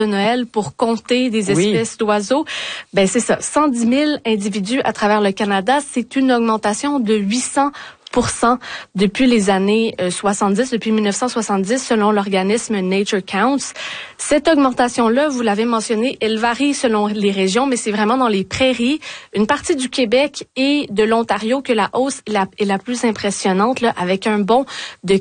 de Noël pour compter des espèces d'oiseaux. Ben c'est ça, 110 000 individus à travers le Canada. C'est une augmentation de 800% depuis les années 70, depuis 1970, selon l'organisme Nature Counts. Cette augmentation-là, vous l'avez mentionné, elle varie selon les régions, mais c'est vraiment dans les prairies, une partie du Québec et de l'Ontario que la hausse est la plus impressionnante, là, avec un bond de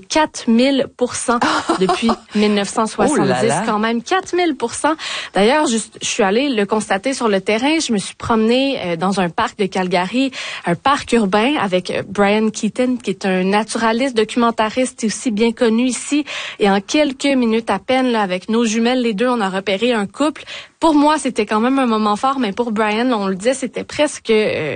4000% depuis 1970. Oh là là. Quand même 4000%. D'ailleurs, je suis allée le constater sur le terrain. Je me suis promenée dans un parc de Calgary, un parc urbain avec Brian Keaton, qui est un naturaliste, documentariste aussi bien connu ici. Et en quelques minutes à peine, là, avec nos jumelles, les deux, on a repéré un couple. Pour moi, c'était quand même un moment fort, mais pour Brian, on le disait, c'était presque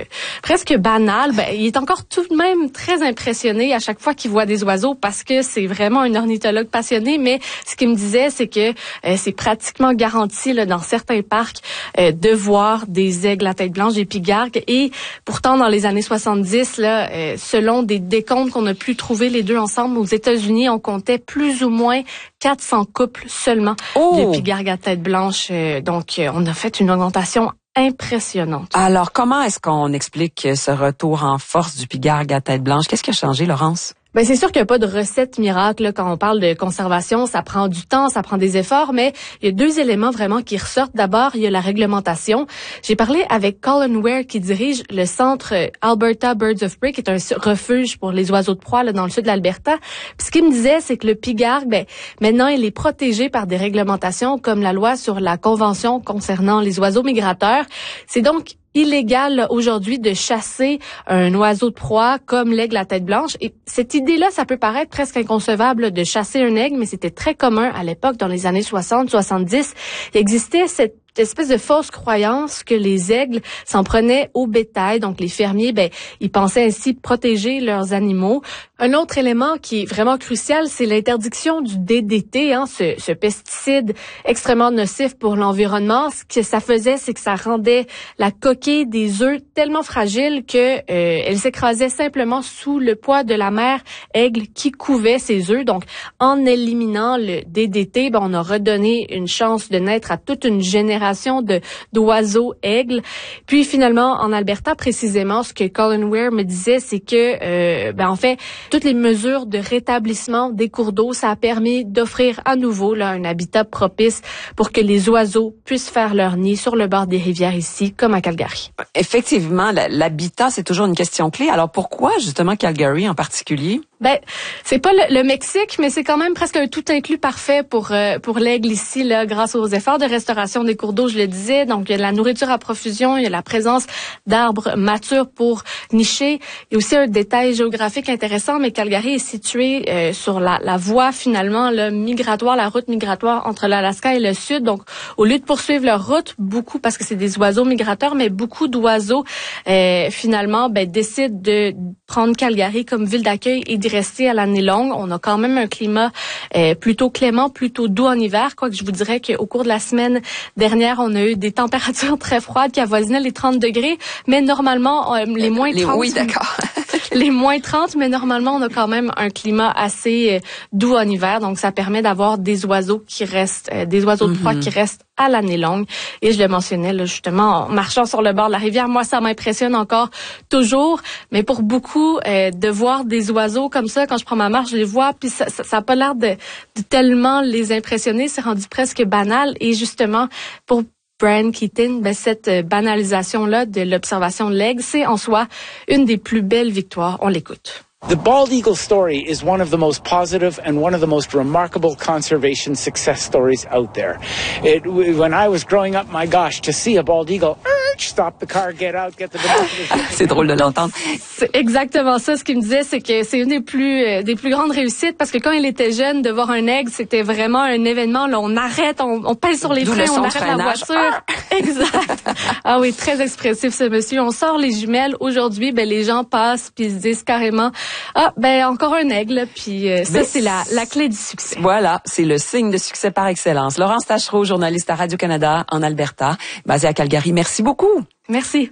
banal. Ben, il est encore tout de même très impressionné à chaque fois qu'il voit des oiseaux parce que c'est vraiment un ornithologue passionné. Mais ce qu'il me disait, c'est que c'est pratiquement garanti là, dans certains parcs de voir des aigles à tête blanche, des pigargues. Et pourtant, dans les années 70, là, selon des décomptes qu'on a pu trouver les deux ensemble aux États-Unis, on comptait plus ou moins 400 couples seulement de pigargues à tête blanche. Donc, on a fait une augmentation impressionnante. Alors, comment est-ce qu'on explique ce retour en force du pigargue à tête blanche? Qu'est-ce qui a changé, Laurence? Ben c'est sûr qu'il n'y a pas de recette miracle là, quand on parle de conservation. Ça prend du temps, ça prend des efforts, mais il y a deux éléments vraiment qui ressortent. D'abord, il y a la réglementation. J'ai parlé avec Colin Ware qui dirige le centre Alberta Birds of Prey, qui est un refuge pour les oiseaux de proie là, dans le sud de l'Alberta. Puis ce qu'il me disait, c'est que le pigargue, maintenant, il est protégé par des réglementations comme la loi sur la Convention concernant les oiseaux migrateurs. C'est donc illégal aujourd'hui de chasser un oiseau de proie comme l'aigle à tête blanche. Et cette idée-là, ça peut paraître presque inconcevable de chasser un aigle, mais c'était très commun à l'époque, dans les années 60-70. Il existait cette espèce de fausse croyance que les aigles s'en prenaient au bétail. Donc, les fermiers, ils pensaient ainsi protéger leurs animaux. Un autre élément qui est vraiment crucial, c'est l'interdiction du DDT, ce pesticide extrêmement nocif pour l'environnement. Ce que ça faisait, c'est que ça rendait la coquille des œufs tellement fragile que elle s'écrasait simplement sous le poids de la mère aigle qui couvait ses œufs. Donc, en éliminant le DDT, on a redonné une chance de naître à toute une génération d'oiseaux aigles. Puis finalement, en Alberta, précisément, ce que Colin Ware me disait, c'est que, en fait, toutes les mesures de rétablissement des cours d'eau, ça a permis d'offrir à nouveau là un habitat propice pour que les oiseaux puissent faire leur nid sur le bord des rivières ici, comme à Calgary. Effectivement, l'habitat, c'est toujours une question clé. Alors pourquoi justement Calgary en particulier? C'est pas le Mexique, mais c'est quand même presque un tout inclus parfait pour l'aigle ici, là, grâce aux efforts de restauration des cours d'eau, je le disais. Donc, il y a de la nourriture à profusion, il y a la présence d'arbres matures pour nicher. Il y a aussi un détail géographique intéressant, mais Calgary est situé sur la voie, finalement, là, migratoire, la route migratoire entre l'Alaska et le sud. Donc, au lieu de poursuivre leur route, beaucoup, parce que c'est des oiseaux migrateurs, mais beaucoup d'oiseaux, finalement, décident de prendre Calgary comme ville d'accueil et d'y rester à l'année longue. On a quand même un climat plutôt clément, plutôt doux en hiver, quoique je vous dirais qu'au cours de la semaine dernière, on a eu des températures très froides qui avoisinaient les 30 degrés, mais normalement, les moins 30. Oui, d'accord. Les moins 30, mais normalement, on a quand même un climat assez doux en hiver, donc ça permet d'avoir des oiseaux qui restent, des oiseaux de proie qui restent à l'année longue. Et je le mentionnais là, justement, en marchant sur le bord de la rivière, moi, ça m'impressionne encore toujours, mais pour beaucoup, de voir des oiseaux comme ça, quand je prends ma marche, je les vois, puis ça a pas l'air de tellement les impressionner, c'est rendu presque banal. Et justement, pour Brian Keaton, cette banalisation-là de l'observation de l'aigle, c'est en soi une des plus belles victoires. On l'écoute. The bald eagle story is one of the most positive and one of the most remarkable conservation success stories out there. When I was growing up, my gosh, to see a bald eagle, stop the car, get out, get the binoculars. C'est drôle de l'entendre. C'est exactement ça. Ce qu'il me disait, c'est que c'est une des plus grandes réussites parce que quand il était jeune, de voir un aigle, c'était vraiment un événement. Là, on arrête, on pèse sur les freins, on arrête la voiture. Exact. Ah oui, très expressif ce monsieur. On sort les jumelles. Aujourd'hui, les gens passent puis se disent carrément, encore un aigle. Puis ça, c'est la clé du succès. Voilà, c'est le signe de succès par excellence. Laurence Taschereau, journaliste à Radio-Canada en Alberta, basée à Calgary. Merci beaucoup. Merci.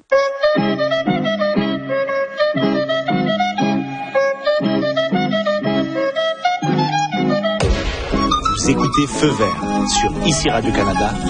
Vous écoutez Feu Vert sur ici Radio-Canada.